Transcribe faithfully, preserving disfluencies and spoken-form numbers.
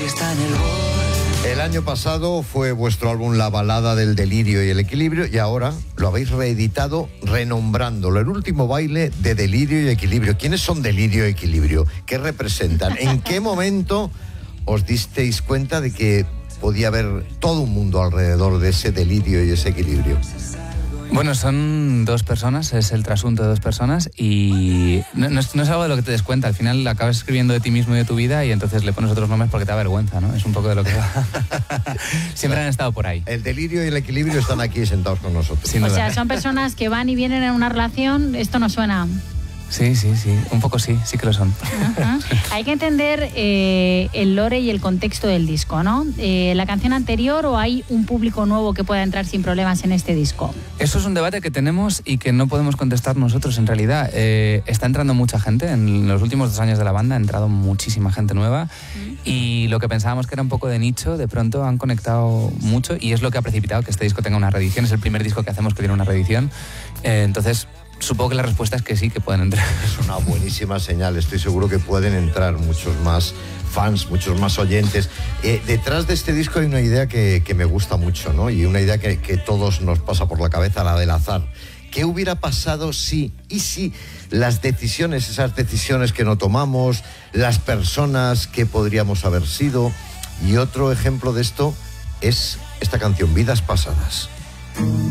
y está en el borde. El año pasado fue vuestro álbum La balada del delirio y el equilibrio, y ahora lo habéis reeditado renombrándolo, El último baile de delirio y equilibrio. ¿Quiénes son Delirio y Equilibrio? ¿Qué representan? ¿En qué momento os disteis cuenta de que podía haber todo un mundo alrededor de ese delirio y ese equilibrio? Bueno, son dos personas, es el trasunto de dos personas y no, no, es, no es algo de lo que te des cuenta. Al final acabas escribiendo de ti mismo y de tu vida y entonces le pones otros nombres porque te da vergüenza, ¿no? Es un poco de lo que va. Siempre han estado por ahí. El delirio y el equilibrio están aquí sentados con nosotros. Sin O duda. sea, son personas que van y vienen en una relación, esto no suena. Sí, sí, sí, un poco sí, sí que lo son. Ajá. Hay que entender eh, el lore y el contexto del disco, ¿no? Eh, ¿La canción anterior o hay un público nuevo que pueda entrar sin problemas en este disco? Eso es un debate que tenemos y que no podemos contestar nosotros en realidad. Eh, está entrando mucha gente, en los últimos dos años de la banda ha entrado muchísima gente nueva y lo que pensábamos que era un poco de nicho, de pronto han conectado mucho y es lo que ha precipitado que este disco tenga una reedición. Es el primer disco que hacemos que tiene una reedición. Eh, entonces... Supongo que la respuesta es que sí, que pueden entrar. Es una buenísima señal, estoy seguro que pueden entrar muchos más fans, muchos más oyentes. Eh, detrás de este disco hay una idea que, que me gusta mucho, ¿no? Y una idea que, que todos nos pasa por la cabeza, la del azar. ¿Qué hubiera pasado si, y si las decisiones, esas decisiones que no tomamos, las personas que podríamos haber sido? Y otro ejemplo de esto es esta canción, Vidas Pasadas.